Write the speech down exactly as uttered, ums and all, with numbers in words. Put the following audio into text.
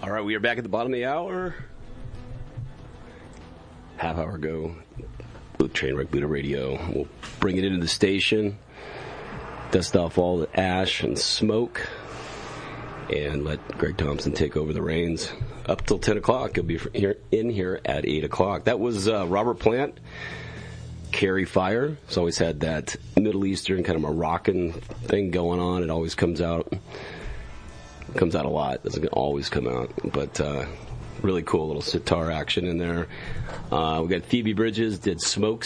All right, we are back at the bottom of the hour. Half hour ago, Trainwreck Buddha Radio. We'll bring it into the station, dust off all the ash and smoke, and let Greg Thompson take over the reins up till ten o'clock. He'll be here, in here at eight o'clock. That was uh, Robert Plant, Carry Fire. It's always had that Middle Eastern kind of Moroccan thing going on. It always comes out. Comes out a lot. Doesn't always come out, but uh, really cool little sitar action in there. Uh, we got Phoebe Bridges did Smokes.